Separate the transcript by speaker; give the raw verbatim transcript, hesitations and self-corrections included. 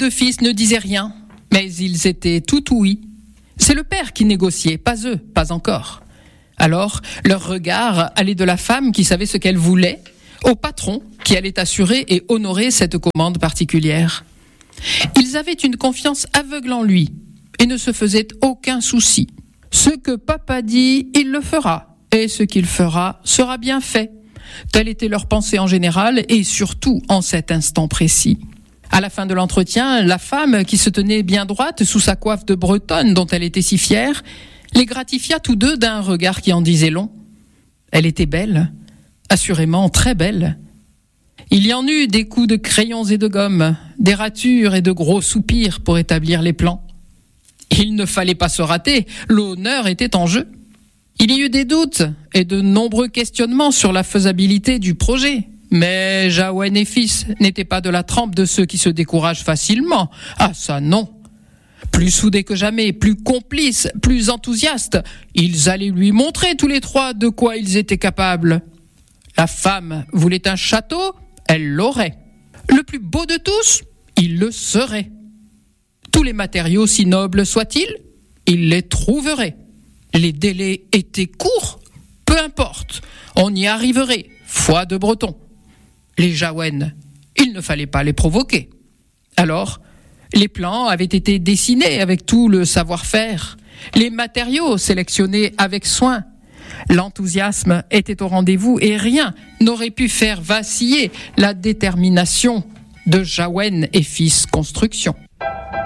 Speaker 1: deux fils ne disaient rien, mais ils étaient tout ouïs. C'est le père qui négociait, pas eux, pas encore. Alors, leur regard allait de la femme qui savait ce qu'elle voulait au patron qui allait assurer et honorer cette commande particulière. Ils avaient une confiance aveugle en lui et ne se faisaient aucun souci. Ce que papa dit, il le fera, et ce qu'il fera sera bien fait. Telle était leur pensée en général et surtout en cet instant précis. À la fin de l'entretien, la femme, qui se tenait bien droite sous sa coiffe de bretonne dont elle était si fière, les gratifia tous deux d'un regard qui en disait long. Elle était belle, assurément très belle. Il y en eut des coups de crayons et de gomme, des ratures et de gros soupirs pour établir les plans. Il ne fallait pas se rater, l'honneur était en jeu. Il y eut des doutes et de nombreux questionnements sur la faisabilité du projet. Mais Jahouen et fils n'étaient pas de la trempe de ceux qui se découragent facilement. Ah ça non. Plus soudés que jamais, plus complices, plus enthousiastes, ils allaient lui montrer tous les trois de quoi ils étaient capables. La femme voulait un château, elle l'aurait. Le plus beau de tous, il le serait. Tous les matériaux, si nobles soient-ils, il les trouverait. Les délais étaient courts, peu importe, on y arriverait, foi de breton. Les Jahouen, il ne fallait pas les provoquer. Alors, les plans avaient été dessinés avec tout le savoir-faire, les matériaux sélectionnés avec soin. L'enthousiasme était au rendez-vous et rien n'aurait pu faire vaciller la détermination de Jahouen et fils Construction.